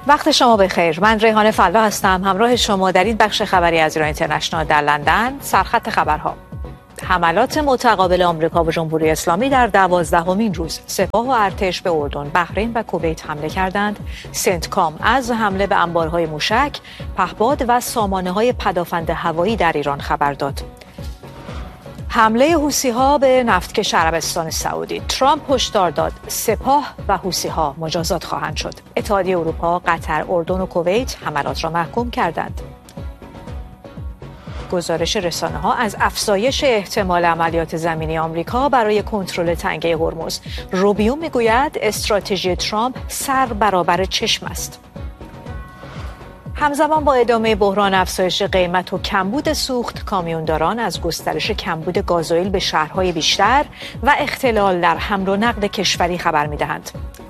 وقت شما بخیر. من ریحانه فلا هستم، همراه شما در این بخش خبری از ایران اینترنشنال در لندن. سرخط خبرها: حملات متقابل آمریکا و جمهوری اسلامی در 12مین روز. سپاه و ارتش به اردن، بحرین و کویت حمله کردند. سنتکام از حمله به انبارهای موشک، پهپاد و سامانه‌های پدافند هوایی در ایران خبر داد. حمله حوثی‌ها به نفتکش عربستان سعودی. ترامپ هشدار داد سپاه و حوثی‌ها مجازات خواهند شد. اتحادیه اروپا، قطر، اردن و کویت حملات را محکوم کردند. گزارش رسانه‌ها از افزایش احتمال عملیات زمینی آمریکا برای کنترل تنگه هرمز. روبیو میگوید استراتژی ترامپ سر برابر چشم است. همزمان با ادامه بحران افزایش قیمت و کمبود سوخت، کامیونداران از گسترش کمبود گازوئیل به شهرهای بیشتر و اختلال در حمل و نقل کشوری خبر می‌دهند.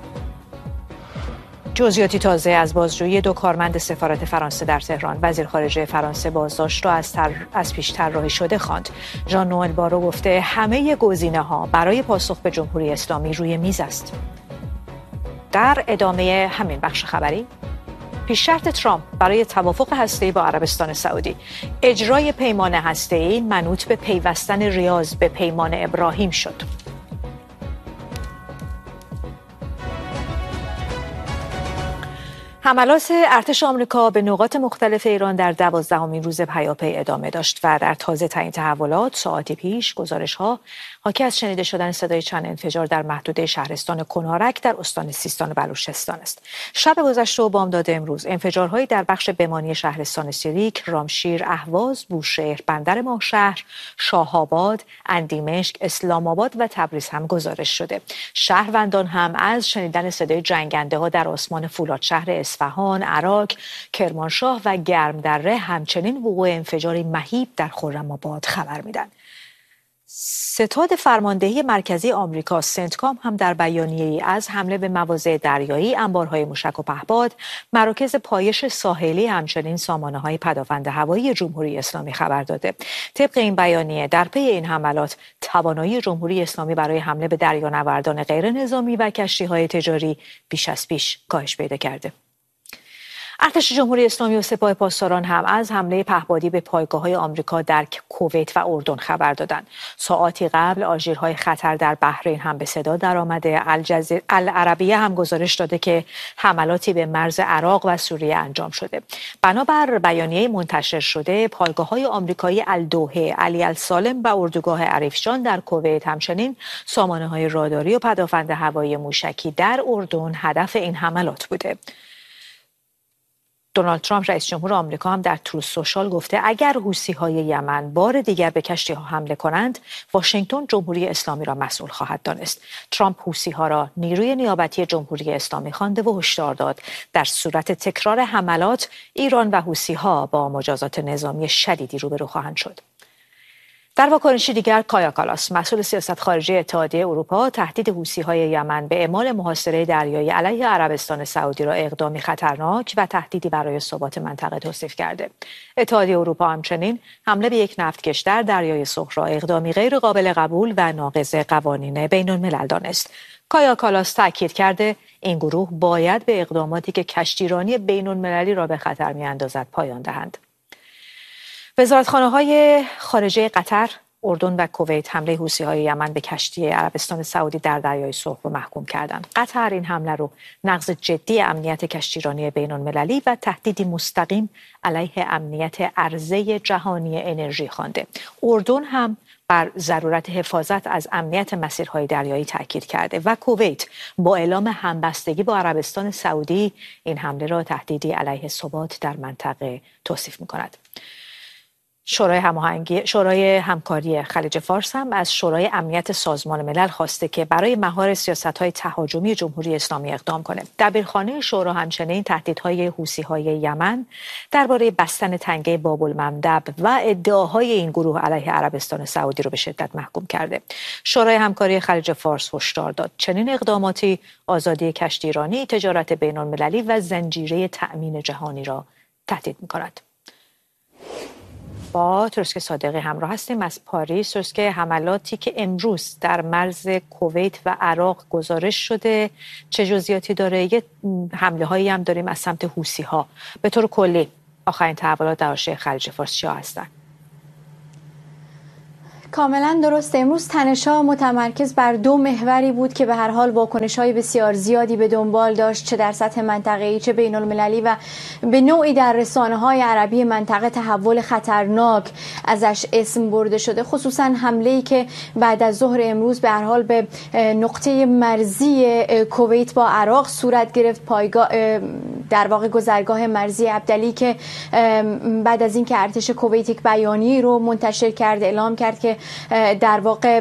جزئیاتی تازه از بازجویی 2 کارمند سفارت فرانسه در تهران. وزیر خارجه فرانسه بازداشت را از پیش طراحی شده خواند. ژان نوئل بارو گفته همه گزینه‌ها برای پاسخ به جمهوری اسلامی روی میز است. در ادامه همین بخش خبری، پیش شرط ترامپ برای توافق هسته‌ای با عربستان سعودی. اجرای پیمان هسته‌ای منوط به پیوستن ریاض به پیمان ابراهیم شد. حملات ارتش آمریکا به نقاط مختلف ایران در 12مین روز پیاپی ادامه داشت و در تازه ترین تحولات ساعتی پیش گزارش‌ها حاکی از شنیده شدن صدای چند انفجار در محدوده شهرستان کنارک در استان سیستان و بلوچستان است. شب گذشته و بامداد امروز انفجارهایی در بخش بمانی شهرستان سیریک، رامشیر، اهواز، بوشهر، بندر ماهشهر، شاه‌آباد، اندیمشک، اسلام آباد و تبریز هم گزارش شده. شهروندان هم از شنیدن صدای جنگنده‌ها در آسمان فولادشهر اصفهان، عراق، کرمانشاه و گرمدره، همچنین وقوع انفجاری مهیب در خرم‌آباد خبر میدن. ستاد فرماندهی مرکزی آمریکا سنتکام هم در بیانیه‌ای از حمله به مواضع دریایی، انبارهای موشک و پهپاد، مراکز پایش ساحلی، همچنین سامانه‌های پدافند هوایی جمهوری اسلامی خبر داده. طبق این بیانیه در پی این حملات توانایی جمهوری اسلامی برای حمله به دریانوردان غیر نظامی و کشتی‌های تجاری بیش از پیش کاهش پیدا کرده. ارتش جمهوری اسلامی و سپاه پاسداران هم از حمله پهپادی به پایگاه‌های آمریکا در کویت و اردن خبر دادند. ساعاتی قبل آژیرهای خطر در بحرین هم به صدا درآمده. العربیه هم گزارش داده که حملاتی به مرز عراق و سوریه انجام شده. بنابر بیانیه منتشر شده، پایگاه‌های آمریکایی الدوحه، علی السالم و اردوگاه عریفشان در کویت، همچنین سامانه‌های راداری و پدافند هوایی موشکی در اردن هدف این حملات بوده. دونالد ترامپ رئیس جمهور آمریکا هم در تروث سوشال گفته اگر حوثی‌های یمن بار دیگر به کشتی‌ها حمله کنند، واشنگتن جمهوری اسلامی را مسئول خواهد دانست. ترامپ حوثی‌ها را نیروی نیابتی جمهوری اسلامی خوانده و هشدار داد در صورت تکرار حملات، ایران و حوثی‌ها با مجازات نظامی شدیدی روبرو خواهند شد. در واکنشی دیگر، کایا کالاس، مسئول سیاست خارجی اتحادیه اروپا، تهدید حوثی‌های یمن به اعمال محاصره دریایی علیه عربستان سعودی را اقدامی خطرناک و تهدیدی برای ثبات منطقه توصیف کرده. اتحادیه اروپا همچنین حمله به یک نفتکش در دریای سرخ را اقدامی غیر قابل قبول و ناقض قوانین بین‌الملل دانست. کایا کالاس تاکید کرده این گروه باید به اقداماتی که کشتیرانی بین‌المللی را به خطر می‌اندازد پایان دهند. وزارتخانه‌های خارجه قطر، اردن و کویت حمله حوثی‌های یمن به کشتی عربستان سعودی در دریای سرخ را محکوم کردند. قطر این حمله را نقض جدی امنیت کشتیرانی بین‌المللی و تهدیدی مستقیم علیه امنیت عرضه جهانی انرژی خوانده. اردن هم بر ضرورت حفاظت از امنیت مسیرهای دریایی تاکید کرده و کویت با اعلام همبستگی با عربستان سعودی این حمله را تهدیدی علیه ثبات در منطقه توصیف می‌کند. شورای همکاری خلیج فارس هم از شورای امنیت سازمان ملل خواسته که برای مهار سیاست‌های تهاجمی جمهوری اسلامی اقدام کند. دبیرخانه شورا همچنین تهدیدهای حوثی‌های یمن درباره بستن تنگه باب‌المندب و ادعاهای این گروه علیه عربستان سعودی را به شدت محکوم کرده. شورای همکاری خلیج فارس هشدار داد چنین اقداماتی آزادی کشتیرانی، تجارت بین‌المللی و زنجیره تأمین جهانی را تهدید می‌کند. با ترسک صادقی همراه هستیم از پاریس. ترسک، حملاتی که امروز در مرز کویت و عراق گزارش شده چه جزئیاتی داره؟ یه حمله هایی هم داریم از سمت حوثی ها. به طور کلی آخرین تحولات در حاشیه خلیج فارس چیا هستن؟ کاملا درسته. امروز تنش‌ها متمرکز بر دو محوری بود که به هر حال واکنش‌های بسیار زیادی به دنبال داشت، چه در سطح منطقه‌ای چه بین‌المللی، و به نوعی در رسانه‌های عربی منطقه تحول خطرناک ازش اسم برده شده، خصوصا حمله‌ای که بعد از ظهر امروز به هر حال به نقطه مرزی کویت با عراق صورت گرفت، پایگاه در واقع گذرگاه مرزی عبدلی، که بعد از اینکه ارتش کویت یک بیانیه رو منتشر کرد، اعلام کرد که در واقع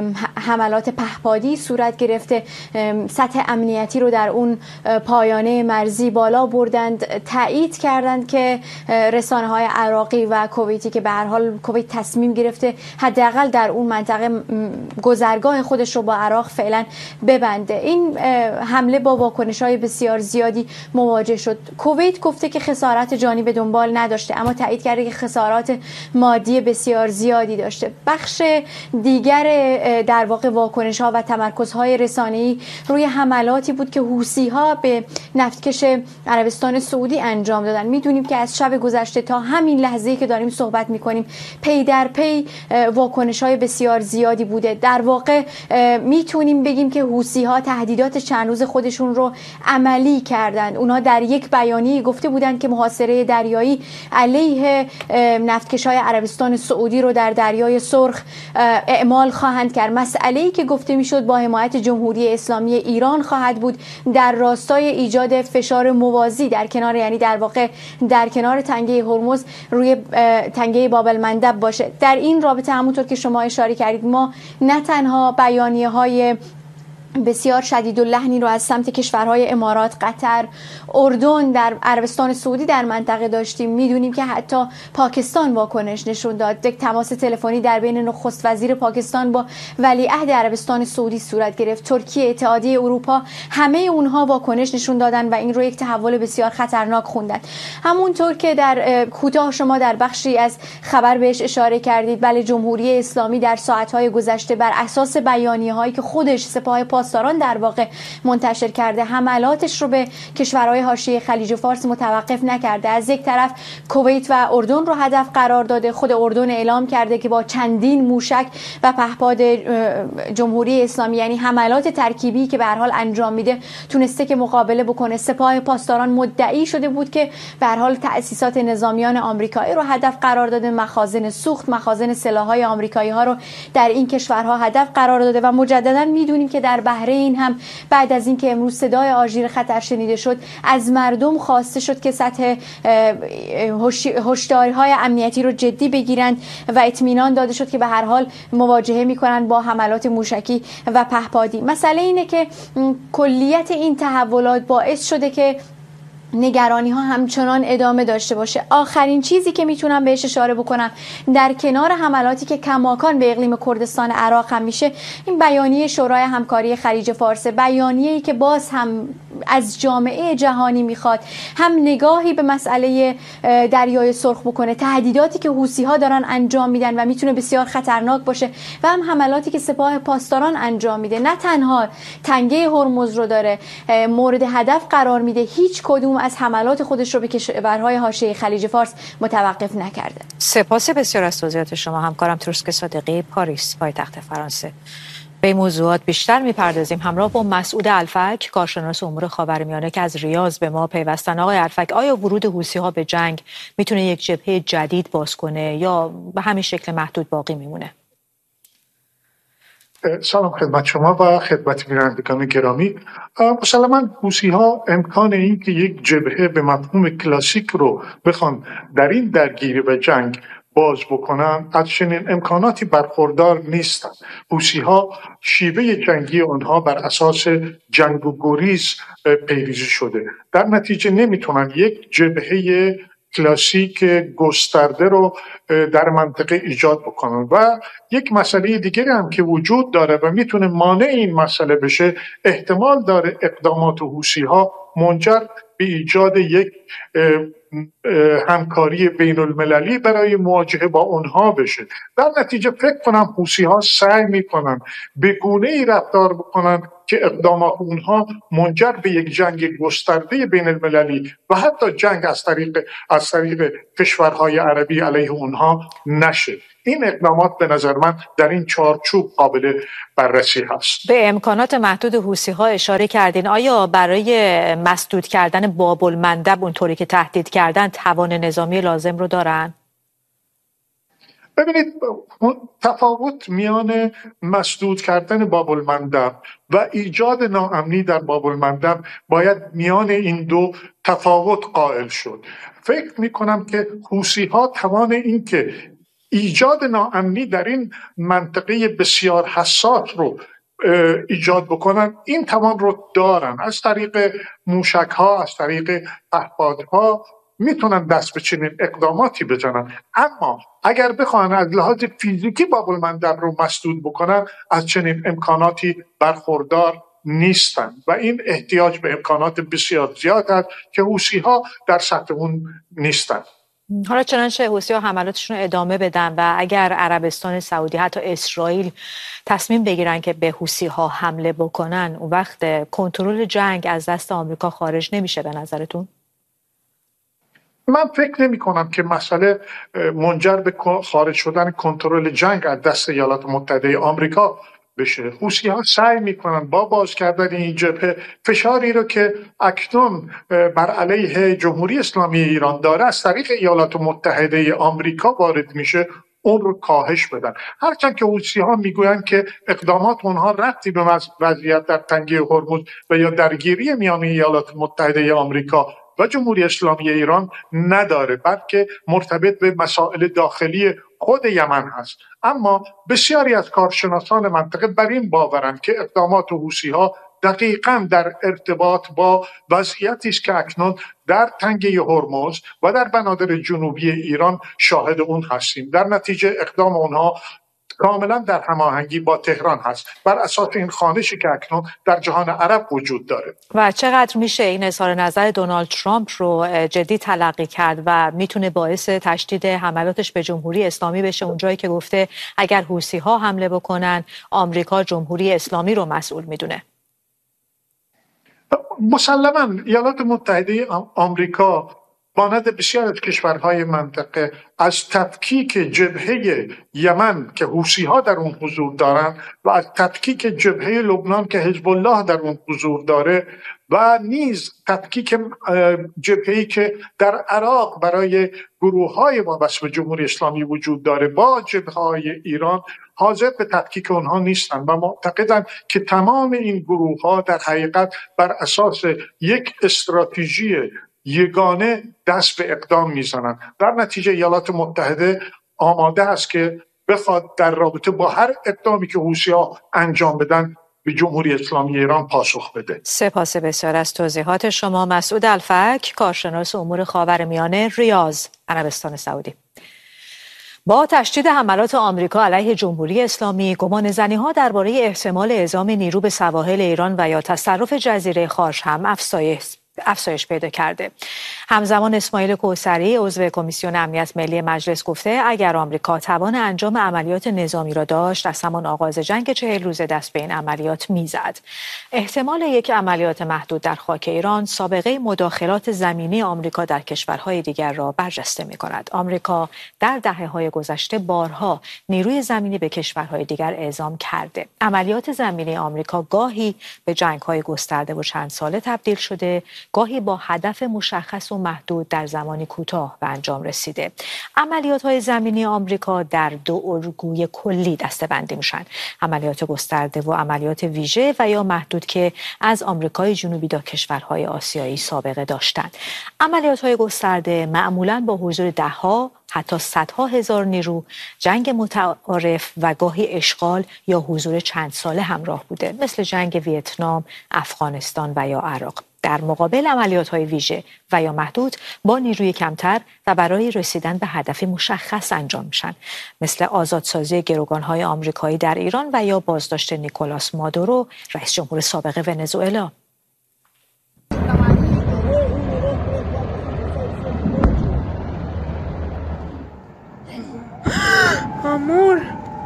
حملات پهپادی صورت گرفته، سطح امنیتی رو در اون پایانه مرزی بالا بردند، تایید کردند که رسانه‌های عراقی و کویتی که به هر حال کویت تصمیم گرفته حداقل در اون منطقه گذرگاه خودش رو با عراق فعلا ببنده. این حمله با واکنش‌های بسیار زیادی مواجه شد. کویت گفته که خسارت جانی به دنبال نداشته، اما تایید کرده که خسارات مادی بسیار زیادی داشته. بخش دیگر در واقع واکنش‌ها و تمرکزهای رسانه‌ای روی حملاتی بود که حوثی‌ها به نفتکش عربستان سعودی انجام دادن. می‌دونیم که از شب گذشته تا همین لحظه‌ای که داریم صحبت می‌کنیم پی در پی واکنش‌های بسیار زیادی بوده. در واقع می‌تونیم بگیم که حوثی‌ها تهدیدات چند روز خودشون رو عملی کردند. اونها در یک بیانیه گفته بودند که محاصره دریایی علیه نفتکش‌های عربستان سعودی رو در دریای سرخ اعمال خواهند کرد. مسئله‌ای که گفته میشد با حمایت جمهوری اسلامی ایران خواهد بود در راستای ایجاد فشار موازی در کنار، یعنی در واقع در کنار تنگه هرمز روی تنگه باب المندب باشه. در این رابطه همونطور که شما اشاره کردید، ما نه تنها بیانیه‌های بسیار شدید و لحنی رو از سمت کشورهای امارات، قطر، اردن، در عربستان سعودی در منطقه داشتیم. میدونیم که حتی پاکستان واکنش نشون داد. یک تماس تلفنی در بین نخست وزیر پاکستان با ولیعهد عربستان سعودی صورت گرفت. ترکیه، اتحادیه اروپا، همه اونها واکنش نشون دادن و این رو یک تحول بسیار خطرناک خوندن. همونطور که در کوتاه شما در بخشی از خبر بهش اشاره کردید، بله، جمهوری اسلامی در ساعت‌های گذشته بر اساس بیانیه‌هایی که خودش سپاه پاسداران در واقع منتشر کرده، حملاتش رو به کشورهای حاشیه خلیج فارس متوقف نکرده. از یک طرف کویت و اردن رو هدف قرار داده. خود اردن اعلام کرده که با چندین موشک و پهپاد جمهوری اسلامی، یعنی حملات ترکیبی که به هر حال انجام میده، تونسته که مقابله بکنه. سپاه پاسداران مدعی شده بود که به هر حال تأسیسات نظامیان آمریکایی رو هدف قرار داده، مخازن سوخت، مخازن سلاح‌های آمریکایی ها رو در این کشورها هدف قرار داده. و مجددا میدونیم که در بحرین هم بعد از اینکه امروز صدای آژیر خطر شنیده شد، از مردم خواسته شد که سطح هشداری‌های امنیتی رو جدی بگیرند و اطمینان داده شد که به هر حال مواجهه می‌کنند با حملات موشکی و پهپادی. مسئله اینه که کلیت این تحولات باعث شده که نگرانی ها همچنان ادامه داشته باشه. آخرین چیزی که میتونم بهش اشاره بکنم، در کنار حملاتی که کماکان به اقلیم کردستان عراق هم میشه، این بیانیه شورای همکاری خلیج فارس، بیانیه‌ای که باز هم از جامعه جهانی میخواد هم نگاهی به مسئله دریای سرخ بکنه، تهدیداتی که حوثی‌ها دارن انجام میدن و میتونه بسیار خطرناک باشه، و هم حملاتی که سپاه پاسداران انجام میده. نه تنها تنگه هرمز رو داره مورد هدف قرار میده، هیچ کدوم از حملات خودش رو به کشورهای حاشیه خلیج فارس متوقف نکرده. سپاس بسیار از توضیحات شما. همکارم ترسک صادقی، پاریس، پایتخت فرانسه. به این موضوعات بیشتر میپردازیم همراه با مسعود الفک، کارشناس امور خاورمیانه که از ریاض به ما پیوستن. آقای الفک، آیا ورود حوثی‌ها به جنگ میتونه یک جبهه جدید باز کنه یا به همین شکل محدود باقی میمونه؟ سلام خدمت شما و خدمت بینندگان گرامی. مسلماً حوثی‌ها امکان این که یک جبهه به مفهوم کلاسیک رو بخوان در این درگیری و جنگ باز بکنن، از چنین امکاناتی برخوردار نیستند. حوثی‌ها شیوه جنگی آنها بر اساس جنگ و گریز پیریزی شده. در نتیجه نمیتونن یک جبهه کلاسیک گسترده رو در منطقه ایجاد بکنن. و یک مسئله دیگری هم که وجود داره و میتونه مانع این مسئله بشه، احتمال داره اقدامات حوثی‌ها منجر به ایجاد یک همکاری بین المللی برای مواجهه با اونها بشه. در نتیجه فکر کنم حوثی‌ها سعی میکنن به گونه‌ای رفتار بکنن که اقدامات اونها منجر به یک جنگ گسترده بین المللی و حتی جنگ از طریق کشورهای عربی علیه اونها نشه. این اقدامات به نظر من در این چارچوب قابل بررسی هست. به امکانات محدود حوثی‌ها اشاره کردین. آیا برای مسدود کردن باب المندب اونطوری که تهدید کردن توان نظامی لازم رو دارن؟ ببینید، تفاوت میان مسدود کردن باب المندب و ایجاد ناامنی در باب المندب باید میان این دو تفاوت قائل شد. فکر میکنم که حوثی‌ها توان این که ایجاد ناامنی در این منطقه بسیار حساس رو ایجاد بکنن، این توان رو دارن. از طریق موشک‌ها، از طریق پهپادها میتونن دست به چنین اقداماتی بزنن. اما اگر بخواهن از لحاظ فیزیکی باب المندب رو مسدود بکنن، از چنین امکاناتی برخوردار نیستن و این احتیاج به امکانات بسیار زیاد است که حوثی‌ها در سطح اون نیستن. حالا چنانچه حوثی‌ها حملاتشون رو ادامه بدن و اگر عربستان سعودی حتی اسرائیل تصمیم بگیرن که به حوثی‌ها حمله بکنن، اون وقت کنترل جنگ از دست آمریکا خارج نمیشه به نظرتون؟ من فکر نمی کنم که مسئله منجر به خارج شدن کنترل جنگ از دست ایالات متحده آمریکا بشه. حوثی‌ها سعی میکنن با باز کردن این جبهه فشاری رو که اکنون بر علیه جمهوری اسلامی ایران داره از طریق ایالات متحده آمریکا وارد میشه، اون رو کاهش بدن. هرچند که حوثی‌ها میگویند که اقدامات اونها ربطی به وضعیت در تنگه هرمز و یا درگیری میان ایالات متحده آمریکا و جمهوری اسلامی ایران نداره، بلکه مرتبط به مسائل داخلی خود یمن هست. اما بسیاری از کارشناسان منطقه بر این باورند که اقدامات حوثی‌ها دقیقاً در ارتباط با وضعیتی است که اکنون در تنگه هرمز و در بنادر جنوبی ایران شاهد اون هستیم. در نتیجه اقدام اونها کاملا در هماهنگی با تهران هست، بر اساس این خوانشی که اکنون در جهان عرب وجود داره. و چقدر میشه این اظهار نظر دونالد ترامپ رو جدی تلقی کرد و میتونه باعث تشدید حملاتش به جمهوری اسلامی بشه، اونجایی که گفته اگر حوثی‌ها حمله بکنن آمریکا جمهوری اسلامی رو مسئول میدونه؟ مسلماً ایالات متحده آمریکا مانند بسیار از کشورهای منطقه از تفکیک جبهه یمن که حوثی‌ها در اون حضور دارند و از تفکیک جبهه لبنان که حزب الله در اون حضور داره و نیز تفکیک جبهه‌ای که در عراق برای گروه‌های وابسته به جمهوری اسلامی وجود داره با جبهه‌های ایران، حاضر به تفکیک اونها نیستن و معتقدند که تمام این گروه‌ها در حقیقت بر اساس یک استراتژی یگانه دست به اقدام میزنن. در نتیجه ایالات متحده آماده است که بخواد در رابطه با هر اقدامی که حوثی‌ها انجام بدن به جمهوری اسلامی ایران پاسخ بده. سپاس بسیار از توضیحات شما. مسعود الفک، کارشناس امور خاورمیانه، ریاض، عربستان سعودی. با تشدید حملات آمریکا علیه جمهوری اسلامی، گمانه‌زنی‌ها درباره احتمال اعزام نیرو به سواحل ایران و یا تصرف جزیره خارج هم افزایش پیدا کرده. همزمان اسماعیل کوثری عضو کمیسیون امنیت ملی مجلس گفته اگر آمریکا توان انجام عملیات نظامی را داشت از همان آغاز جنگ 40 روزه دست به این عملیات میزد. احتمال یک عملیات محدود در خاک ایران سابقه مداخلات زمینی آمریکا در کشورهای دیگر را برجسته می‌کند. آمریکا در دهه‌های گذشته بارها نیروی زمینی به کشورهای دیگر اعزام کرده. عملیات زمینی آمریکا گاهی به جنگ‌های گسترده و چند ساله تبدیل شده، گاهی با هدف مشخص و محدود در زمانی کوتاه به انجام رسیده. عملیات‌های زمینی آمریکا در دو الگوی کلی دسته‌بندی میشن: عملیات گسترده و عملیات ویژه و یا محدود که از آمریکای جنوبی تا کشورهای آسیایی سابقه داشتند. عملیات‌های گسترده معمولاً با حضور ده‌ها حتی صدها هزار نیرو، جنگ متعارف و گاهی اشغال یا حضور چند ساله همراه بوده، مثل جنگ ویتنام، افغانستان و یا عراق. در مقابل عملیات‌های ویژه و یا محدود با نیروی کمتر و برای رسیدن به هدفی مشخص انجام میشن، مثل آزادسازی گروگان‌های آمریکایی در ایران و یا بازداشت نیکولاس مادورو، رئیس جمهور سابق ونزوئلا. مأمور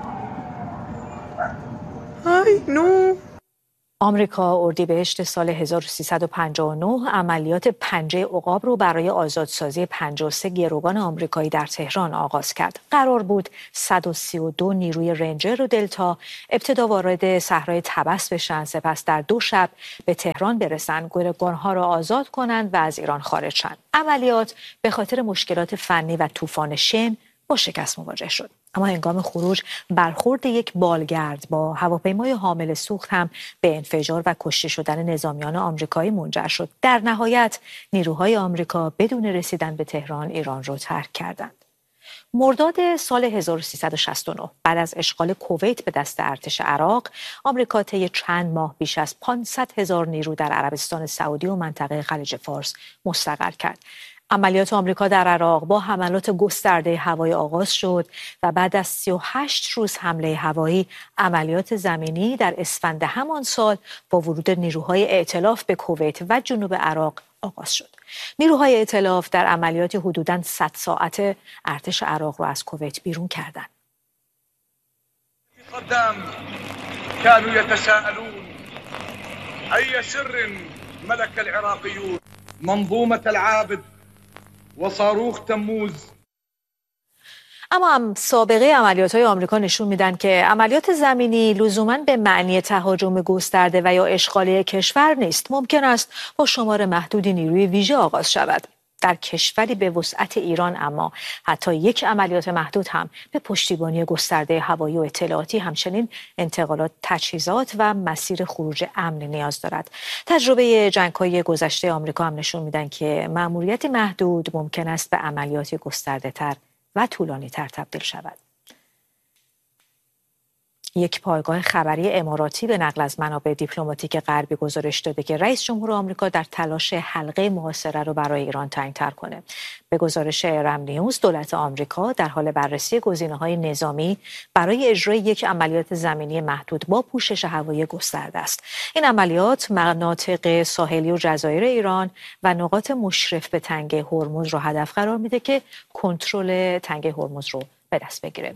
ای نو. آمریکا اردیبهشت سال 1359 عملیات پنجه عقاب رو برای آزادسازی 53 گروگان آمریکایی در تهران آغاز کرد. قرار بود 132 نیروی رنجر و دلتا ابتدا وارد صحرای طبس بشن، سپس در 2 شب به تهران برسن، گروگان‌ها را آزاد کنند و از ایران خارج شن. عملیات به خاطر مشکلات فنی و طوفان شن با شکست مواجه شد. اما هنگام خروج برخورد یک بالگرد با هواپیمای حامل سوخت هم به انفجار و کشته شدن نظامیان آمریکایی منجر شد. در نهایت نیروهای آمریکا بدون رسیدن به تهران ایران را ترک کردند. مرداد سال 1369 بعد از اشغال کویت به دست ارتش عراق، آمریکا طی چند ماه بیش از 500,000 نیرو در عربستان سعودی و منطقه خلیج فارس مستقر کرد. عملیات آمریکا در عراق با حملات گسترده هوایی آغاز شد و بعد از 38 روز حمله هوایی، عملیات زمینی در اسفند همان سال با ورود نیروهای ائتلاف به کویت و جنوب عراق آغاز شد. نیروهای ائتلاف در عملیات حدوداً 100 ساعته ارتش عراق را از کویت بیرون کردند. كانوا يتساءلون أي سر ملك العراقيون منظومة العابد وصاروخ تموز. اما هم سابقه عملیات‌های آمریکا نشون میدن که عملیات زمینی لزوماً به معنی تهاجم گسترده و یا اشغال کشور نیست. ممکن است با شمار محدودی نیروی ویژه آغاز شود. در کشوری به وسعت ایران اما حتی یک عملیات محدود هم به پشتیبانی گسترده هوایی و اطلاعاتی، همچنین انتقالات تجهیزات و مسیر خروج امن نیاز دارد. تجربه جنگ‌های گذشته آمریکا هم نشون میدن که مأموریت محدود ممکن است به عملیاتی گسترده‌تر و طولانی‌تر تبدیل شود. یک پایگاه خبری اماراتی به نقل از منابع دیپلماتیک غربی گزارش داده که رئیس جمهور آمریکا در تلاش حلقه محاصره را برای ایران تنگ‌تر کنه. به گزارش رم نیوز، دولت آمریکا در حال بررسی گزینه‌های نظامی برای اجرای یک عملیات زمینی محدود با پوشش هوایی گسترده است. این عملیات مناطق ساحلی و جزایر ایران و نقاط مشرف به تنگه هرمز را هدف قرار میده که کنترل تنگه هرمز رو به دست بگیره.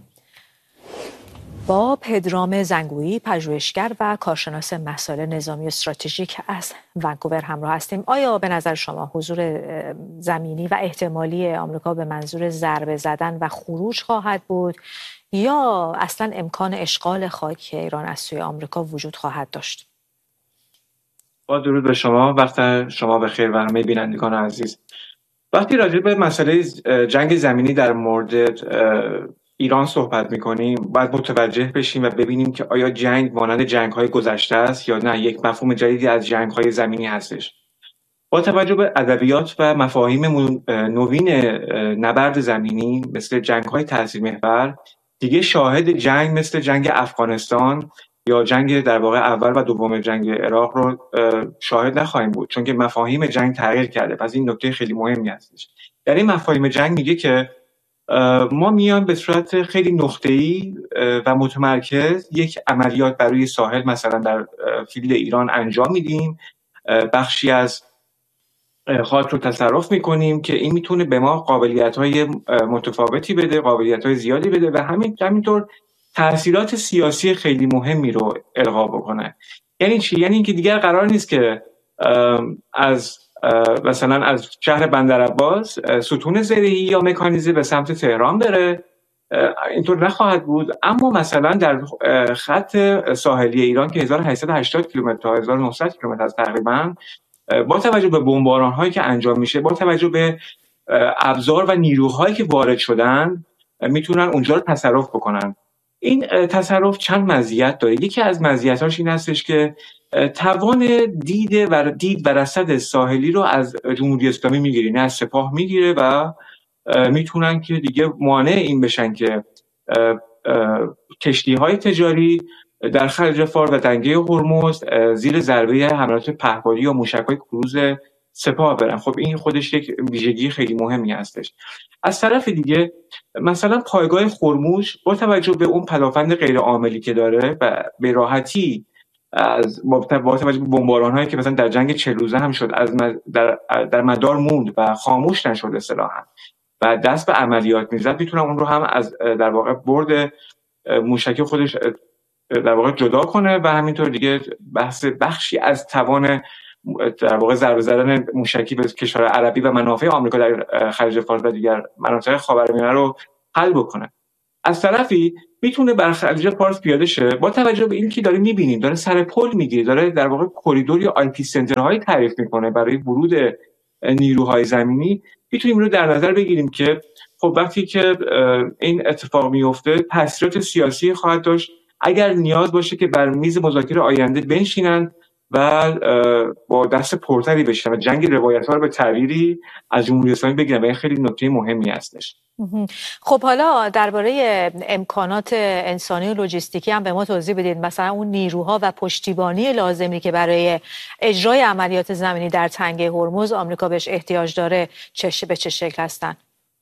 با پدرام زنگویی، پژوهشگر و کارشناس مسائل نظامی و استراتژیک از ونکوور همراه هستیم. آیا به نظر شما حضور زمینی و احتمالی آمریکا به منظور ضربه زدن و خروج خواهد بود یا اصلا امکان اشغال خاک ایران از سوی آمریکا وجود خواهد داشت؟ با درود به شما، وقت شما بخیر و همه بینندگان عزیز. وقتی راجع به مسئله جنگ زمینی در مورد ایران صحبت می‌کنیم، باید متوجه بشیم و ببینیم که آیا جنگ مانند جنگ‌های گذشته است یا نه یک مفهوم جدیدی از جنگ‌های زمینی هستش. با توجه به ادبیات و مفاهیم نوین نبرد زمینی مثل جنگ‌های تاثیرمحور، دیگه شاهد جنگ مثل جنگ افغانستان یا جنگ در واقع اول و دوم جنگ عراق رو شاهد نخواهیم بود، چون که مفاهیم جنگ تغییر کرده. پس این نکته خیلی مهمی هستش. در این مفاهیم جنگ میگه که ما میان به صورت خیلی نقطه‌ای و متمرکز یک عملیات بر روی ساحل مثلا در فیلد ایران انجام میدیم، بخشی از خاک رو تصرف میکنیم که این میتونه به ما قابلیت‌های متفاوتی بده، قابلیت‌های زیادی بده و همینطور تأثیرات سیاسی خیلی مهمی رو القا بکنه. یعنی چی؟ یعنی اینکه دیگر قرار نیست که مثلا از شهر بندرعباس ستون زرعی یا مکانیزه به سمت تهران بره، اینطور نخواهد بود. اما مثلا در خط ساحلی ایران که 1880 کیلومتر تا 1900 کیلومتر است تقریبا، با توجه به بمباران‌هایی که انجام میشه، با توجه به ابزار و نیروهایی که وارد شدن، میتونن اونجا رو تصرف بکنن. این تصرف چند مزیت داره. یکی از مزیتاش این هستش که توان دید و رصد ساحلی رو از جمهوری اسلامی میگیره، نه از سپاه میگیره و میتونن که دیگه مانع این بشن که کشتی‌های تجاری در خلیج فارس و تنگه هرمز زیر ضربه حملات پهپادی یا موشک‌های کروز سپاه برن. خب این خودش یک ویژگی خیلی مهمی هستش. از طرف دیگه مثلا پایگاه خرموش با توجه به اون پدافند غیر عاملی که داره و به راحتی با توجه به بمباران‌هایی که مثلا در جنگ 40 روزه هم شد در مدار موند و خاموش نشد اصطلاحاً، و دست به عملیات میزد میتونه اون رو هم از در واقع برد موشکی خودش در واقع جدا کنه و همینطور دیگه بخشی از توان در واقع ضربه زدن موشکی به کشور عربی و منافع آمریکا در خلیج فارس و دیگر مناطق خاورمیانه رو حل بکنه. از طرفی میتونه بر خلیج فارس پیاده شه با توجه به اینکه داره میبینیم داره سر پل میگیره، داره در واقع کریدور یا آی پی سنترهای تعریف میکنه برای ورود نیروهای زمینی. میتونیم رو در نظر بگیریم که خب وقتی که این اتفاق میفته تاثیرات سیاسی خواهد داشت اگر نیاز باشه که بر میز مذاکره آینده بنشینن و با دست پرتری بشن و جنگ روایت‌ها رو به تعبیری از جمهوری اسلامی بگیرن و این خیلی نکته مهمی هستش. خب حالا درباره امکانات انسانی و لوجستیکی هم به ما توضیح بدید، مثلا اون نیروها و پشتیبانی لازمی که برای اجرای عملیات زمینی در تنگه هرمز آمریکا بهش احتیاج داره به چه شکل هستن؟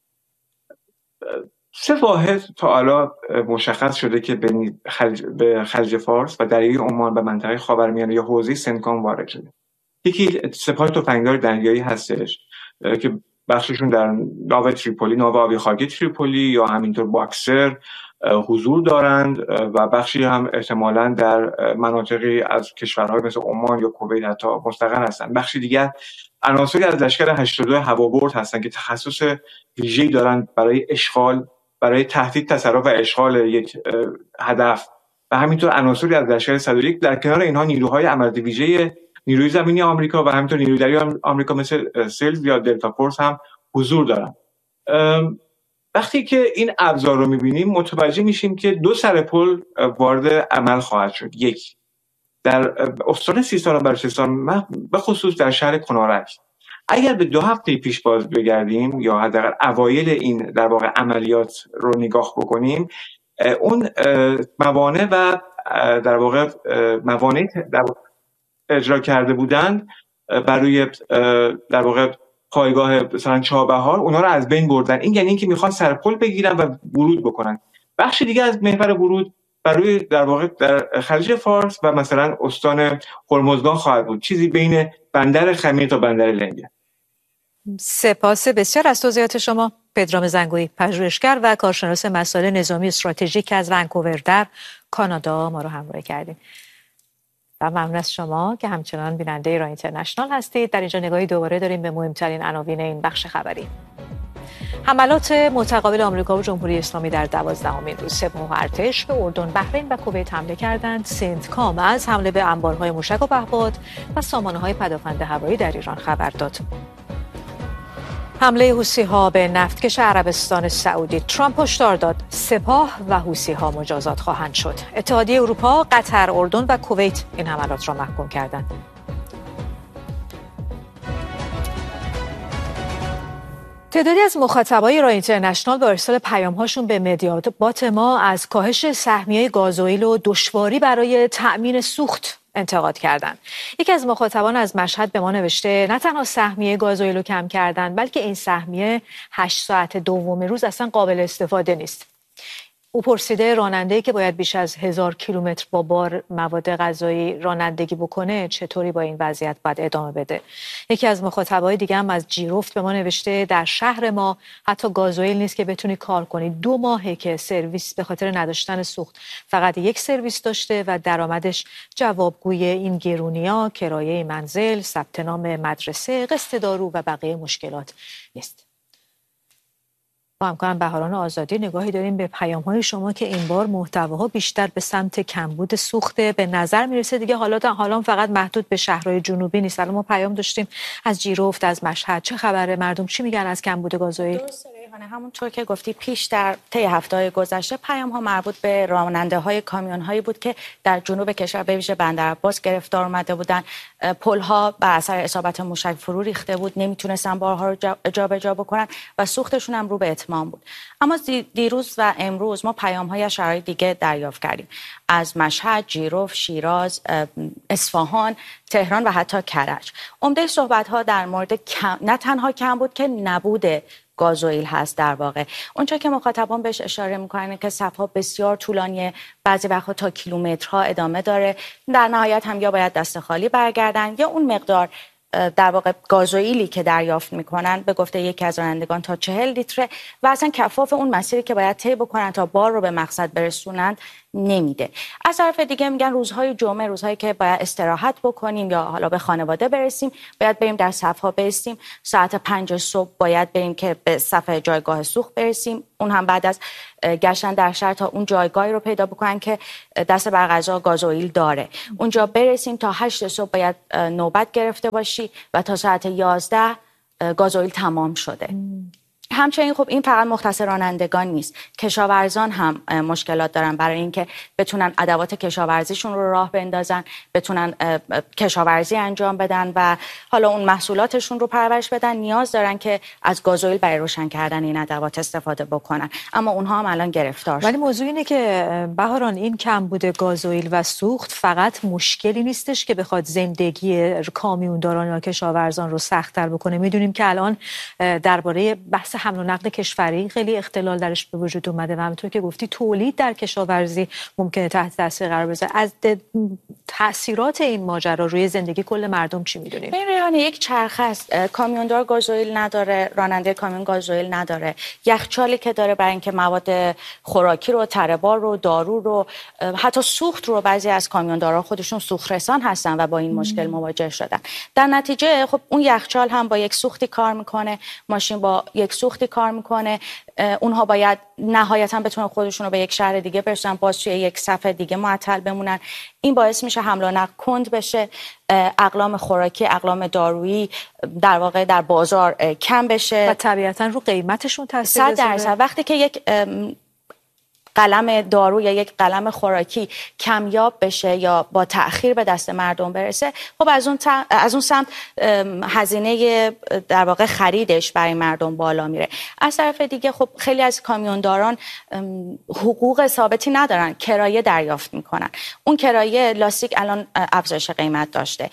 3 واحد تا حالا مشخص شده که به خلیج فارس و دریای عمان و منطقه خاورمیانه یا حوزه سنکام وارد شده. یکی سپاه تفنگدار دریایی هستش که بخششون در ناو تریپولی، ناو آبی خاکی تریپولی یا همینطور باکسر حضور دارند و بخشی هم احتمالاً در مناطقی از کشورهای مثل عمان یا کویت حتی مستقر هستند. بخشی دیگر عناصری از لشکر 82 هوابرد هستند که تخصص ویژه‌ای دارند برای اشغال، برای تهدید، تصرف و اشغال یک هدف و همینطور عناصری از لشکر 101. در کنار اینها نیروهای عملیاتی ویژه نیروی زمینی آمریکا و همینطور نیروی دریایی آمریکا مثل سلز یا دلتا فورس هم حضور دارن. وقتی که این ابزار رو می‌بینیم متوجه میشیم که 2 سر پل وارد عمل خواهد شد. یک در استان سیستان و بلوچستان به خصوص در شهر کنارک. اگر به 2 هفته پیش باز بگردیم یا حداقل اوایل این در واقع عملیات رو نگاه بکنیم، اون موانع و در واقع موانع اجرا کرده بودند برای در واقع پایگاه مثلا چابهار، اونا رو از بین بردن. این یعنی اینکه میخوان سر پل بگیرن و ورود بکنن. بخش دیگه از محور ورود برای در واقع در خلیج فارس و مثلا استان هرمزگان خواهد بود، چیزی بین بندر خمیر تا بندر لنگه. سپاس بسیار از توضیحات شما. پدرام زنگویی، پژوهشگر و کارشناس مسائل نظامی استراتژیک از ونکوور در کانادا ما رو همراهی کردید. و ممنون از شما که همچنان بیننده ایران اینترنشنال هستید. در اینجا نگاهی دوباره داریم به مهمترین عناوین این بخش خبری. حملات متقابل آمریکا و جمهوری اسلامی در 12مین روز سپاه و ارتش به اردن، بحرین و کویت حمله کردند. سنتکام از حمله به انبارهای موشک و پهپاد و سامانه‌های پدافند هوایی در ایران خبر داد. حمله حوثی‌ها به نفتکش عربستان سعودی. ترامپ هشدار داد سپاه و حوثی‌ها مجازات خواهند شد. اتحادیه اروپا، قطر، اردن و کویت این حملات را محکوم کردند. تعدادی از مخاطبای ایران اینترنشنال با ارسال پیام‌هاشون به مدیابات ما از کاهش سهمیه گازوئیل و دشواری برای تأمین سوخت انتقاد کردند. یکی از مخاطبان از مشهد به ما نوشته نه تنها سهمیه گازوئیل رو کم کردن، بلکه این سهمیه 8 ساعت دوم روز اصلا قابل استفاده نیست. او پرسیده راننده‌ای که باید بیش از 1000 کیلومتر با بار مواد غذایی رانندگی بکنه چطوری با این وضعیت باید ادامه بده. یکی از مخاطبای دیگه هم از جیرفت به ما نوشته در شهر ما حتی گازوئیل نیست که بتونی کار کنی. 2 ماهه که سرویس به خاطر نداشتن سوخت فقط 1 سرویس داشته و درآمدش جوابگوی این گرونی‌ها، کرایه منزل، ثبت نام مدرسه، قسط دارو و بقیه مشکلات نیست. با همکارم بهاران آزادی نگاهی داریم به پیام‌های شما که این بار محتواها بیشتر به سمت کمبود سوخته. به نظر میرسه دیگه حالا فقط محدود به شهرهای جنوبی نیست. الان ما پیام داشتیم از جیرفت، از مشهد. چه خبره؟ مردم چی میگن از کمبود گازوئیل؟ همونطور که گفتی پیش در طی هفته‌های گذشته پیام‌ها مربوط به راننده‌های کامیون‌هایی بود که در جنوب کشور به ویژه بندر عباس گرفتار اومده بودن. پل‌ها بر اثر اصابت موشک فرو ریخته بود، نمیتونستن بارها رو جابجا بکنن و سوختشون هم رو به اتمام بود. اما دیروز و امروز ما پیام‌های از شهرهای دیگه دریافت کردیم، از مشهد، جیرفت، شیراز، اصفهان، تهران و حتی کرج. عمده صحبت‌ها در مورد نه تنها کم بود که نبوده گازوئیل هست. در واقع اونجا که مخاطبان بهش اشاره میکنن که صفها بسیار طولانیه، بعضی وقتا تا کیلومترها ادامه داره، در نهایت هم یا باید دست خالی برگردن یا اون مقدار در واقع گازوئیلی که دریافت میکنن به گفته یکی از رانندگان تا 40 لیتر و اصلا کفاف اون مسیری که باید طی بکنن تا بار رو به مقصد برسونن نمیده. از طرف دیگه میگن روزهای جمعه، روزهایی که باید استراحت بکنیم یا حالا به خانواده برسیم، باید بریم در صف‌ها بایستیم. ساعت 5 صبح باید بریم که به صف جایگاه سوخت برسیم، اون هم بعد از گشتن در شهر تا اون جایگاهی رو پیدا بکنن که دست بر قضا گازوئیل داره. اونجا برسیم تا 8 صبح باید نوبت گرفته باشی و تا ساعت 11 گازوئیل تمام شده. همچنین خب این فقط مختص رانندگان نیست، کشاورزان هم مشکلات دارن برای اینکه بتونن ادوات کشاورزیشون رو راه بندازن، بتونن کشاورزی انجام بدن و حالا اون محصولاتشون رو پرورش بدن، نیاز دارن که از گازوئیل برای روشن کردن این ادوات استفاده بکنن، اما اونها هم الان گرفتار شدن. ولی موضوع اینه که بهاران این کمبود گازوئیل و سوخت فقط مشکلی نیستش که بخواد زندگی کامیونداران یا کشاورزان رو سخت‌تر بکنه. میدونیم که الان درباره بحث حمل و نقل کشوری خیلی اختلال درش به وجود اومده و همونطور که گفتی تولید در کشاورزی ممکنه تحت تاثیر قرار بگیره. از تاثیرات این ماجرا روی زندگی کل مردم چی میدونیم؟ این ریحانه یک چرخه است. کامیوندار گازوئیل نداره، راننده کامیون گازوئیل نداره. یخچالی که داره برای اینکه مواد خوراکی رو، تره‌بار رو، دارو رو، حتی سوخت رو، بعضی از کامیوندارا خودشون سوخت رسان هستن و با این مشکل مواجه شدن. در نتیجه خب اون یخچال هم با یک سوختی کار میکنه، ماشین با یک سوختی کار میکنه، اونها باید نهایتا بتونن خودشون رو به یک شهر دیگه برسونن، باز توی یک صف دیگه معطل بمونن. این باعث میشه حمل و نقل کند بشه، اقلام خوراکی، اقلام دارویی در واقع در بازار کم بشه و طبیعتا رو قیمتشون تاثیر بذاره. 100%. وقتی که یک قلم دارو یا یک قلم خوراکی کمیاب بشه یا با تأخیر به دست مردم برسه، خب از اون سمت هزینه در واقع خریدش برای مردم بالا میره. از طرف دیگه خب خیلی از کامیونداران حقوق ثابتی ندارن، کرایه دریافت میکنن. اون کرایه لاستیک الان افزایش قیمت داشته،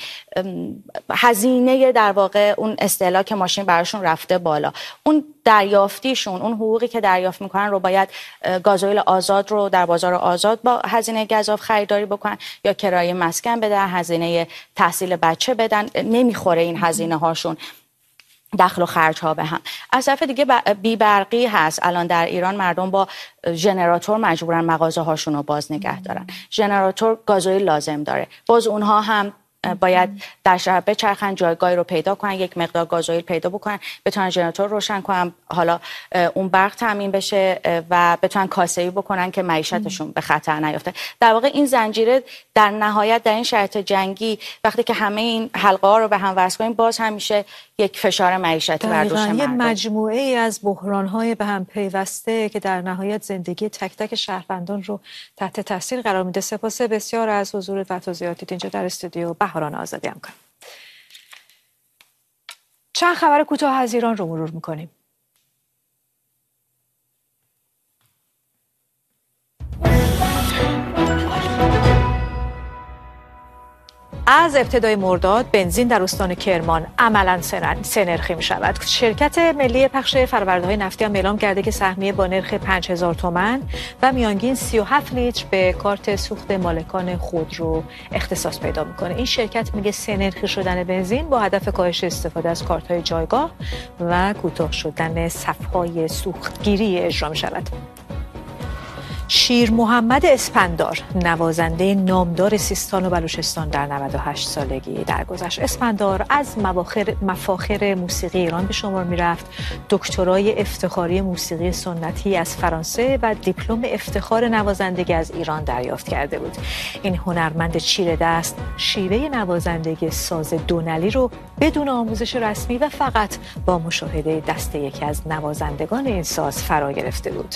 هزینه در واقع اون استهلاک ماشین براشون رفته بالا، اون دریافتیشون، اون حقوقی که دریافت میکنن رو باید گازوئیل آزاد رو در بازار آزاد با هزینه گزاف خریداری بکنن یا کرایه مسکن بدن، هزینه تحصیل بچه بدن. نمیخوره این هزینه هاشون دخل و خرج ها به هم. از طرف دیگه بی برقی هست. الان در ایران مردم با ژنراتور مجبورن مغازه هاشون رو باز نگه دارن. ژنراتور گازوئیل لازم داره، باز اونها هم باید در شهر بچرخن، جایگاهی رو پیدا کنن، یک مقدار گازوئیل پیدا بکنن، بتونن ژنراتور روشن کنن، حالا اون برق تامین بشه و بتونن کاسه‌ای بکنن که معیشتشون به خطر نیفته. در واقع این زنجیره در نهایت در این شرایط جنگی وقتی که همه این حلقه ها رو به هم وصل کنیم، باز هم میشه یک فشار معیشتی بر دوش مردم. یه مجموعه ای از بحران‌های به هم پیوسته که در نهایت زندگی تک تک شهروندان رو تحت تاثیر قرار میده. سپاس بسیار از حضورت و توضیحاتت اینجا در استودیو بهاران آزادی هم کنم. چند خبر کوتاه از ایران رو مرور میکنیم. از ابتدای مرداد بنزین در استان کرمان عملاً سه نرخی می شود. شرکت ملی پخش فرآورده‌های نفتی هم اعلام کرده که سهمیه با نرخ 5000 تومان و میانگین 37 لیتر به کارت سوخت مالکان خودرو اختصاص پیدا میکنه. این شرکت میگه سه نرخی شدن بنزین با هدف کاهش استفاده از کارت‌های جایگاه و کوتاه شدن صف‌های سوختگیری اجرا می شود. شیر محمد اسپندار، نوازنده نامدار سیستان و بلوچستان، در 98 سالگی درگذشت. اسپندار از مفاخر موسیقی ایران به شمار می‌رفت. دکترای افتخاری موسیقی سنتی از فرانسه و دیپلم افتخار نوازندگی از ایران دریافت کرده بود. این هنرمند چیره دست شیوه نوازندگی ساز دونلی رو بدون آموزش رسمی و فقط با مشاهده دست یکی از نوازندگان این ساز فرا گرفته بود.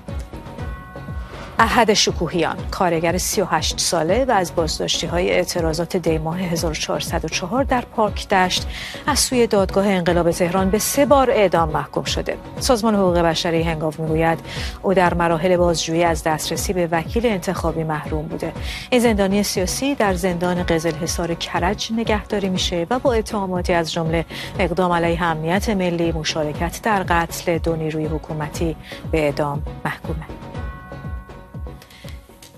احد شکوهیان، کارگر 38 ساله و از بازداشتی‌های اعتراضات دی‌ماه 1404 در پارک دشت از سوی دادگاه انقلاب تهران به 3 بار اعدام محکوم شده. سازمان حقوق بشری هنگام میگوید او در مراحل بازجویی از دسترسی به وکیل انتخابی محروم بوده. این زندانی سیاسی در زندان قزلحصار کرج نگهداری میشه و با اتهاماتی از جمله اقدام علیه امنیت ملی، مشارکت در قتل 2 نیروی حکومتی به اعدام محکومه.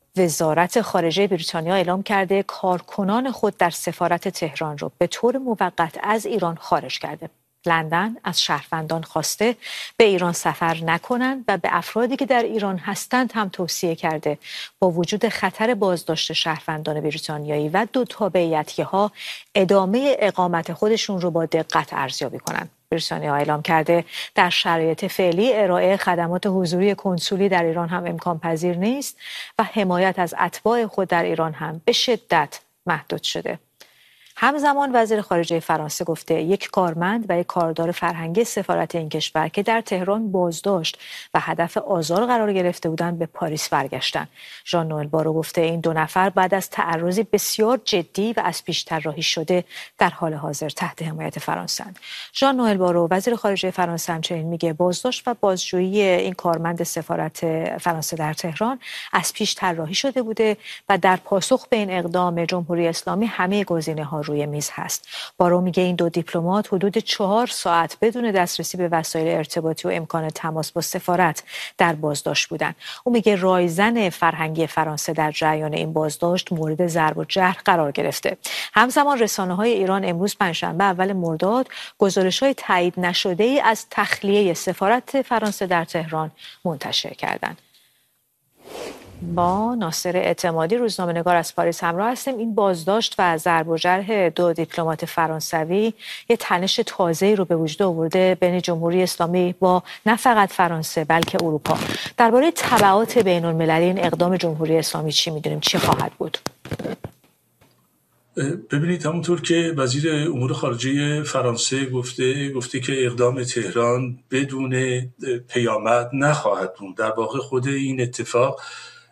وزارت خارجه بریتانیا اعلام کرده کارکنان خود در سفارت تهران را به طور موقت از ایران خارج کرده. لندن از شهروندان خواسته به ایران سفر نکنند و به افرادی که در ایران هستند هم توصیه کرده با وجود خطر بازداشت شهروندان بریتانیایی و دو تابعیتی‌ها ادامه اقامت خودشون رو با دقت ارزیابی کنند. بریتانیا اعلام کرده در شرایط فعلی ارائه خدمات حضوری کنسولی در ایران هم امکان پذیر نیست و حمایت از اتباع خود در ایران هم به شدت محدود شده. همزمان وزیر خارجه فرانسه گفته یک کارمند و یک کاردار فرهنگی سفارت این کشور که در تهران بازداشت و هدف آزار قرار گرفته بودند به پاریس برگشتند. ژان نوئل بارو گفته این دو نفر بعد از تعرضی بسیار جدی و از پیش طراحی شده در حال حاضر تحت حمایت فرانسه اند. ژان نوئل بارو وزیر خارجه فرانسه همچنین میگه بازداشت و بازجویی این کارمند سفارت فرانسه در تهران از پیش طراحی شده بوده و در پاسخ به این اقدام جمهوری اسلامی همه گزینه‌ها روی میز هست. بارو میگه این دو دیپلمات حدود 4 ساعت بدون دسترسی به وسایل ارتباطی و امکان تماس با سفارت در بازداشت بودند. او میگه رایزن فرهنگی فرانسه در جریان این بازداشت مورد ضرب و جرح قرار گرفته. همزمان رسانه‌های ایران امروز پنجشنبه اول مرداد گزارش‌های تایید نشده‌ای از تخلیه سفارت فرانسه در تهران منتشر کردند. با ناصر اعتمادی روزنامه‌نگار از پاریس همراه هستیم. این بازداشت و ضرب و جرح دو دیپلمات فرانسوی یه تنش تازه‌ای رو به وجود آورده بین جمهوری اسلامی با نه فقط فرانسه بلکه اروپا. درباره تبعات بین‌المللی این اقدام جمهوری اسلامی چی می‌دونیم؟ چی خواهد بود؟ ببینید همونطور که وزیر امور خارجه فرانسه گفته که اقدام تهران بدون پیامد نخواهد بود. در واقع خود این اتفاق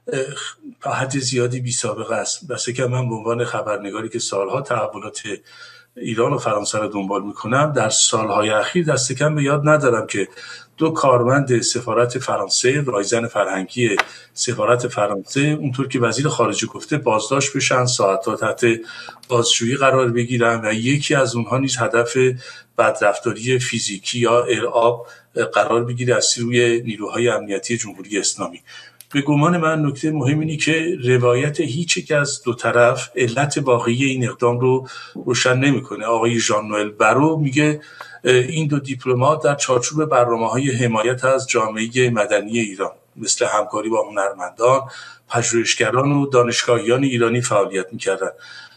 تا حد زیادی بی سابقه است. دست کم من به عنوان خبرنگاری که سالها تحولات ایران و فرانسه رو دنبال میکنم در سالهای اخیر دست کم به یاد ندارم که دو کارمند سفارت فرانسه رایزن فرهنگی سفارت فرانسه اونطور که وزیر خارجه گفته بازداشت بشن، ساعت‌ها تحت بازجویی قرار بگیرن و یکی از اونها نیز هدف بدرفتاری فیزیکی یا ارعاب قرار بگیره از سوی نیروهای امنیتی جمهوری اسلامی. به گمان من نکته مهم اینه که روایت هیچ یک از دو طرف علت واقعی این اقدام رو روشن نمیکنه. آقای ژان نوئل بارو میگه این دو دیپلمات در چارچوب برنامه‌های حمایت از جامعه مدنی ایران مثل همکاری با هنرمندان، پژوهشگران و دانشگاهیان ایرانی فعالیت میکردند.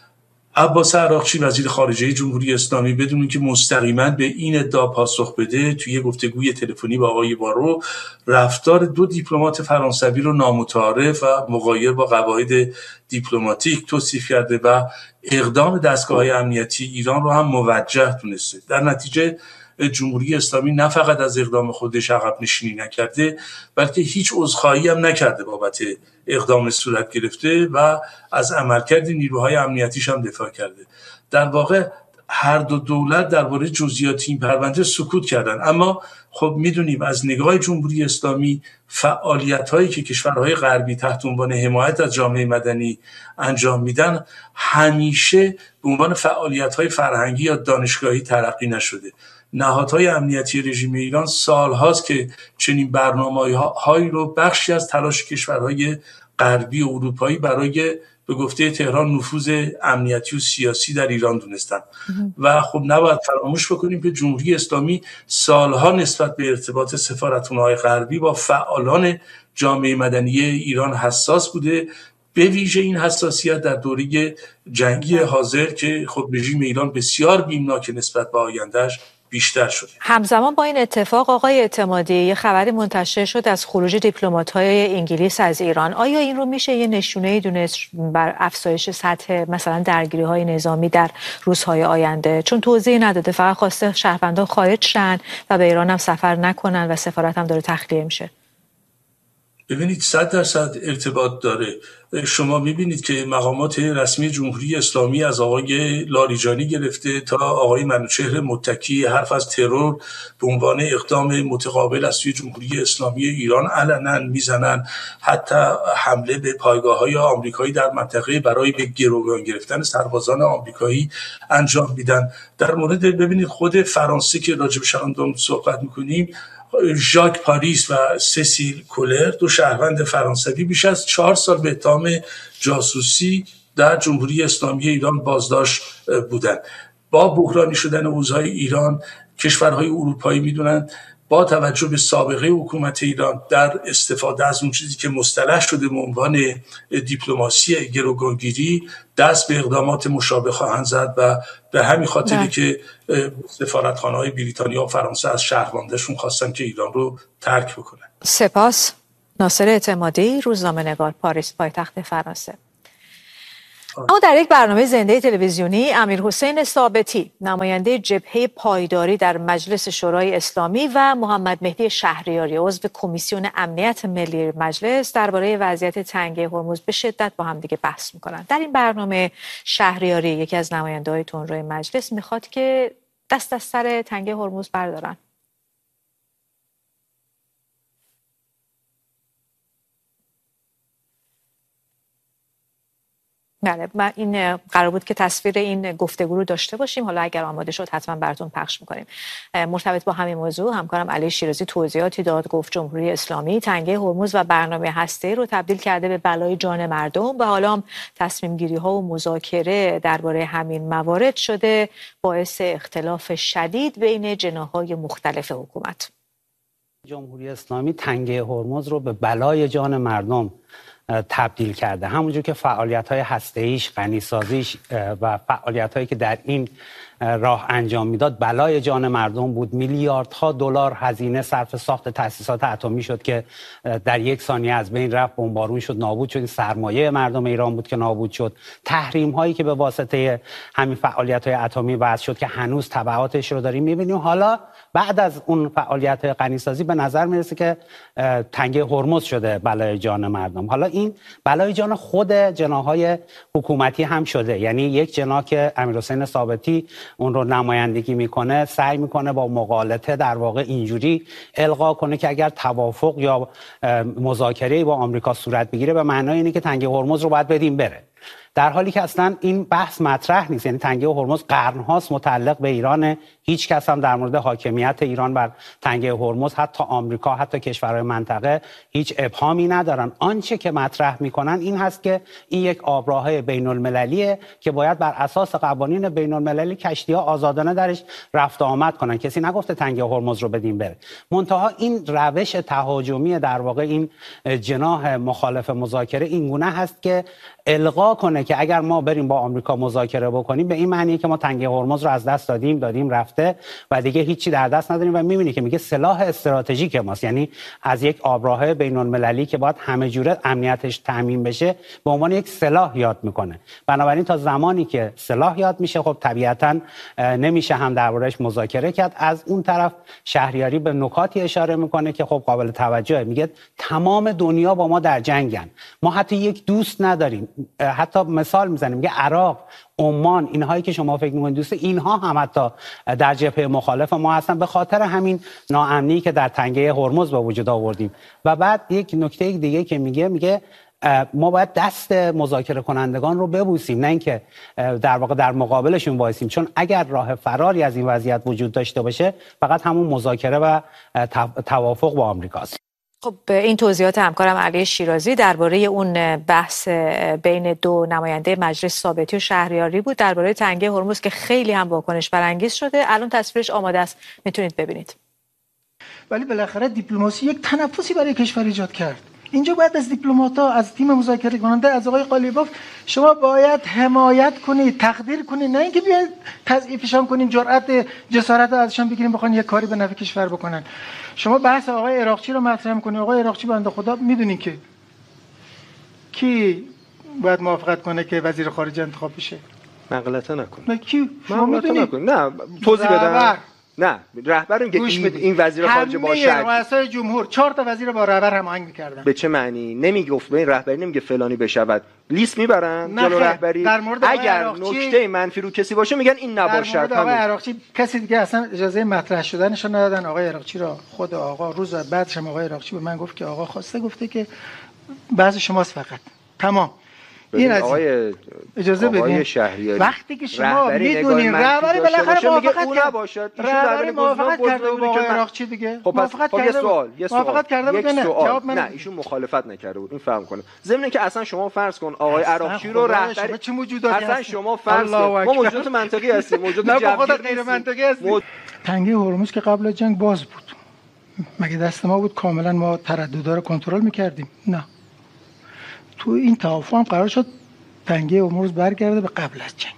عباس عراقچی وزیر خارجه جمهوری اسلامی بدون اینکه مستقیما به این ادعا پاسخ بده توی گفتگوی تلفنی با آقای بارو رفتار دو دیپلمات فرانسوی رو نامتعارف و مغایر با قواعد دیپلماتیک توصیف کرده و اقدام دستگاه‌های امنیتی ایران رو هم موجه دونسته. در نتیجه جمهوری اسلامی نه فقط از اقدام خودش عقب نشینی نکرده بلکه هیچ عذرخواهی هم نکرده بابت اقدام صورت گرفته و از عملکرد نیروهای امنیتیش هم دفاع کرده. در واقع هر دو دولت درباره جزئیات این پرونده سکوت کردن، اما خب میدونیم از نگاه جمهوری اسلامی فعالیت‌هایی که کشورهای غربی تحت عنوان حمایت از جامعه مدنی انجام میدن همیشه به عنوان فعالیت‌های فرهنگی یا دانشگاهی تلقی نشده. نهادهای امنیتی رژیم ایران سالهاست که چنین برنامه‌هایی رو بخشی از تلاش کشورهای غربی و اروپایی برای به گفته تهران نفوذ امنیتی و سیاسی در ایران دونستن و خب نباید فراموش بکنیم که جمهوری اسلامی سالها نسبت به ارتباط سفارتخانه‌های غربی با فعالان جامعه مدنی ایران حساس بوده، به ویژه این حساسیت در دوره جنگی حاضر که خب رژیم ایران بسیار بیمناک نسبت به آیندهش بیشتر شده. همزمان با این اتفاق آقای اعتمادی یه خبری منتشر شد از خروج دیپلمات‌های انگلیس از ایران. آیا این رو میشه یه نشونه‌ای دونست بر افزایش سطح مثلا درگیری‌های نظامی در روزهای آینده؟ چون توضیحی نداده، فقط خواسته شهروندان خارج شن و به ایران هم سفر نکنن و سفارت هم داره تخلیه میشه. ببینید 100% ارتباط داره. شما میبینید که مقامات رسمی جمهوری اسلامی از آقای لاریجانی گرفته تا آقای منوچهر متکی حرف از ترور به عنوان اقدام متقابل از سوی جمهوری اسلامی ایران علنا میزنن، حتی حمله به پایگاه‌های آمریکایی در منطقه برای به گروگان گرفتن سربازان آمریکایی انجام میدن. در مورد ببینید خود فرانسه که راجبش الان صحبت میکنیم، ژاک پاریس و سسیل کولر، 2 شهروند فرانسوی، بیش از 4 سال به اتهام جاسوسی در جمهوری اسلامی ایران بازداشت بودند. با بحرانی شدن اوضاع ایران، کشورهای اروپایی میدونن با توجه به سابقه حکومت ایران در استفاده از اون چیزی که مصطلح شده به عنوان دیپلماسی گروگانگیری دست به اقدامات مشابه خواهند زد و به همین خاطری که سفارتخانه‌های بریتانیا و فرانسه از شهروندشون خواستن که ایران رو ترک بکنن. سپاس. ناصر اعتمادی، روزنامه‌نگار، پاریس، پایتخت فرانسه. اما در یک برنامه زنده تلویزیونی امیرحسین ثابتی، نماینده جبهه پایداری در مجلس شورای اسلامی و محمد مهدی شهریاری، عضو کمیسیون امنیت ملی مجلس، درباره وضعیت تنگه هرمز به شدت با هم دیگه بحث میکنن. در این برنامه شهریاری، یکی از نماینده‌های تندروی مجلس، میخواد که دست از سر تنگه هرمز بردارن. بله، من این قرار بود که تصویر این گفتگو رو داشته باشیم. حالا اگر آماده شد حتما براتون پخش میکنیم. مرتبط با همین موضوع همکارم علی شیرازی توضیحاتی داد. گفت جمهوری اسلامی تنگه هرمز و برنامه هسته‌ای رو تبدیل کرده به بلای جان مردم و حالا هم تصمیم گیری ها و مذاکره درباره همین موارد شده باعث اختلاف شدید بین جناح‌های مختلف حکومت. جمهوری اسلامی تنگه هرمز رو به بلای جان مردم تبدیل کرده. همونجور که فعالیت‌های هسته‌ایش، غنی‌سازیش و فعالیت‌هایی که در این راه انجام میداد بلای جان مردم بود. میلیاردها دلار هزینه صرف ساخت تأسیسات اتمی شد که در 1 ثانیه از بین رفت، بمبارون شد، نابود شد. سرمایه مردم ایران بود که نابود شد. تحریم هایی که به واسطه همین فعالیت‌های اتمی وضع شد که هنوز تبعاتش رو داریم می‌بینیم. حالا بعد از اون فعالیت‌های غنی‌سازی به نظر میرسه که تنگه هرمز شده بلای جان مردم. حالا این بلای جان خود جناح‌های حکومتی هم شده. یعنی یک جناح که امیرحسین ثابتی اون رو نمایندگی میکنه سعی میکنه با مغالطه در واقع اینجوری القا کنه که اگر توافق یا مذاکره با آمریکا صورت بگیره به معنای اینه که تنگه هرمز رو باید بدیم بره، در حالی که اصلا این بحث مطرح نیست. یعنی تنگه هرمز قرن‌هاست متعلق به ایرانه. هیچ کس هم در مورد حاکمیت ایران بر تنگه هرمز، حتی آمریکا، حتی کشورهای منطقه، هیچ ابهامی ندارن. آنچه که مطرح میکنن این هست که این یک آبراهه بین‌المللیه که باید بر اساس قوانین بین‌المللی کشتی‌ها آزادانه درش رفت و آمد کنن. کسی نگفته تنگه هرمز رو بدیم بره. منتها این روش تهاجمی در واقع این جناح مخالف مذاکره این گونه هست که القا کنه که اگر ما بریم با آمریکا مذاکره بکنیم به این معنیه که ما تنگه هرمز رو از دست دادیم رفته و دیگه هیچی در دست نداریم. و می‌بینی که میگه سلاح استراتژیک ماست. یعنی از یک آبراهه بین‌المللی که باید همه جوره امنیتش تامین بشه به عنوان یک سلاح یاد میکنه. بنابراین تا زمانی که سلاح یاد میشه خب طبیعتاً نمیشه هم درباره‌اش مذاکره کرد. از اون طرف شهریاری به نکاتی اشاره میکنه که خب قابل توجهه. میگه تمام دنیا با ما در جنگن، ما حتی یک دوست نداریم. حتی مثال میزنیم، میگه عراق، عمان، اینهایی که شما فکر می‌کنید دوست، اینها هم حتی در جبهه مخالف ما هستن به خاطر همین ناامنی که در تنگه هرمز به وجود آوردیم. و بعد یک نکته دیگه که میگه ما باید دست مذاکره کنندگان رو ببوسیم، نه اینکه در واقع در مقابلشون وایسیم، چون اگر راه فراری از این وضعیت وجود داشته باشه فقط همون مذاکره و توافق با آمریکاست. خب این توضیحات همکارم علی شیرازی درباره اون بحث بین 2 نماینده مجلس ثابتی و شهریاری بود درباره تنگه هرمز که خیلی هم واکنش برانگیز شده. الان تصویرش آماده است، میتونید ببینید. ولی بالاخره دیپلماسی یک تنفسی برای کشور ایجاد کرد. اینجا باید از دیپلمات‌ها، از تیم مذاکره کننده، از آقای قالیباف شما باید حمایت کنید، تقدیر کنید، نه اینکه بیاید تضعیفشان کنین، جرأت جسارت ازشان بگیرین بخوان یک کاری به نفع کشور بکنن. شما بحث آقای عراقچی رو مطرح می‌کنید. آقای عراقچی بنده خدا میدونین که کی باید موافقت کنه که وزیر خارجه انتخاب بشه؟ مغلطه نکن. نه کی؟ شما میدونید؟ نه توضیح بدم. نه رهبر میگه این وزیر خارجه با شرط رؤسای جمهور 4 تا وزیر با رهبر هماهنگ می‌کردن. به چه معنی؟ نمیگفت به این رهبری نمیگه فلانی بشود، لیست میبرن جلو رهبری. اگر نکته منفی رو کسی باشه میگن این نباشد. در مورد آقای عراقچی کسی دیگه اصلا اجازه مطرح شدنش ندادن. آقای عراقچی را خود آقا روز بعدش هم آقای عراقچی به من گفت که آقا خواسته، گفته که بعضی شماست فقط. تمام. این آقای اجازه بدین شهریاری وقتی که شما میدونین رهبری بالاخره موافقت کرده بود با آقای عراقچی دیگه. خب موافقت کرده بود نه جواب نه ایشون مخالفت نکرده بود این فهم کنه. ضمن که اصلا شما فرض کن آقای عراقچی رو رهبری چه موجوداتی اصلا شما فرض کن ما موجودات منطقی هستیم موجودات جبری غیر منطقی هستیم. تنگه هرمز که قبل از جنگ باز بود مگه دست ما بود کاملا ما ترددها رو کنترل میکردیم؟ نه. تو این توافق هم قرار شد تنگه هرمز برگرده به قبل از جنگ.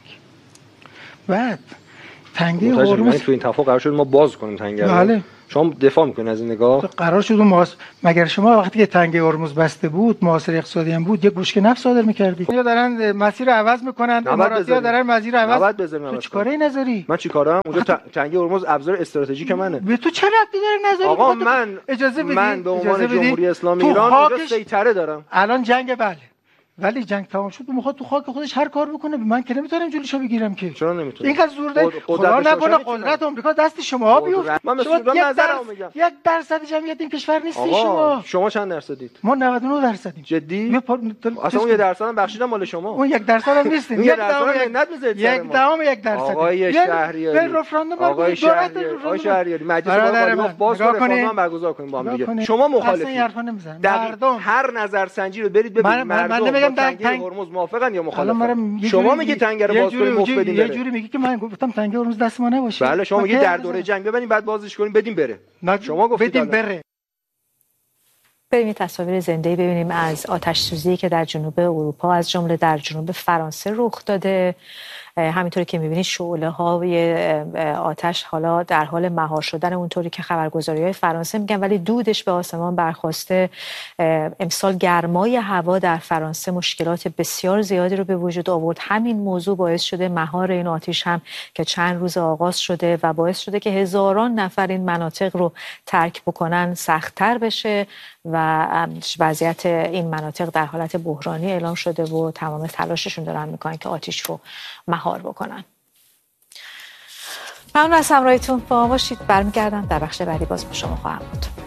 بعد تنگه هرمز تو این توافق قرار شد ما باز کنیم تنگه رو. بله. شما دفاع میکنین از این نگاه؟ قرار شد اون مگر شما وقتی که تنگه هرمز بسته بود محاصره اقتصادی هم بود یک گوشک نفت صادر می‌کردید. یا دارن مسیر عوض میکنن اماراتی‌ها دارن مسیر عوض. تو چیکاره نذاری؟ من چیکارم؟ اونجا تنگه هرمز ابزار استراتژیک منه. به تو چه ربطی داره نذاری؟ آقا من اجازه بدید. من به عنوان جمهوری اسلامی ایران اونجا سیطره دارم. الان جنگ بله. ولی جنگ تمام شد میخواد تو خاک خودش هر کار بکنه. من که نمیتونم جلوشو بگیرم که. چرا نمیتونی؟ اینقدر زور داری. خدا نکنه قدرت آمریکا دست شما بیفته. من مسئول نظرمو میگم. 1% جمعیت این کشور نیستی شما. شما چند درصدید؟ ما 99%. جدی؟ اصلا اون 1% هم بخشیدم مال شما. اون 1% هم نیستین. 1% منت میذارید. 1% آقای شهریاری. آقای شهریاری مجلس باز رفراندوم برگزار کنیم با هم دیگه. شما مخالفید. مردم هر نظرسنجی رو برید ببینید. مردم تنگه هرمز موافقن یا مخالفن؟ شما میگی تنگه رو باز کنیم مفت بدیم بره. یه جوری میگی که من گفتم تنگه هرمز دست ما نباشه. بله شما میگی در دوره جنگ ببینیم بعد بازش کنیم بدیم بره. شما گفتید بدیم بره. بریم تصاویر زنده ببینیم از آتش سوزی که در جنوب اروپا از جمله در جنوب فرانسه رخ داده. همینطوری که می‌بینید شعله‌های آتش حالا در حال مهار شدن اونطوری که خبرگزاری‌های فرانسه میگن، ولی دودش به آسمان برخاسته. امسال گرمای هوا در فرانسه مشکلات بسیار زیادی رو به وجود آورد. همین موضوع باعث شده مهار این آتش هم که چند روز آغاز شده و باعث شده که هزاران نفر این مناطق رو ترک بکنن سخت‌تر بشه و وضعیت این مناطق در حالت بحرانی اعلام شده و تمام تلاششون دارن میکنن که آتش رو مهار بکنن. ممنون از همراهیتون. با ما باشید. برمیگردم در بخش بعدی باز با شما خواهم بود.